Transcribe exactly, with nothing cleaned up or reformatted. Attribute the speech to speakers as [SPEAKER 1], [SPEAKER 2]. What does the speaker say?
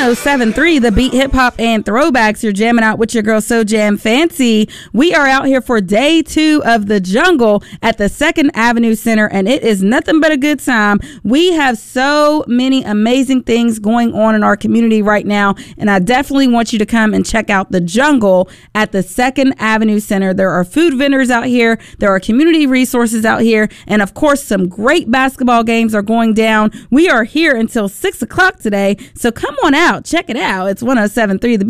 [SPEAKER 1] oh seven point three, The Beat, Hip Hop and Throwbacks. You're jamming out with your girl So Jam Fancy. We are out here for day two of the jungle at the Second Avenue Center, and it is nothing but a good time. We have so many amazing things going on in our community right now, and I definitely want you to come and check out the jungle at the Second Avenue Center. There are food vendors out here, there are community resources out here, and of course some great basketball games are going down. We are here until six o'clock today, so come on out, check it out. It's one oh seven point three The Beat.